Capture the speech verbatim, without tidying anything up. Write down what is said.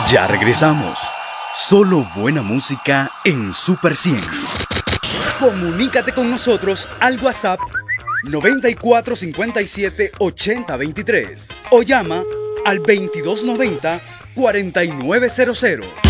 Ya regresamos. Solo buena música en Super cien. Comunícate con nosotros al WhatsApp noventa y cuatro cincuenta y siete ochenta veintitrés o llama al veintidós noventa cuarenta y nueve cero cero.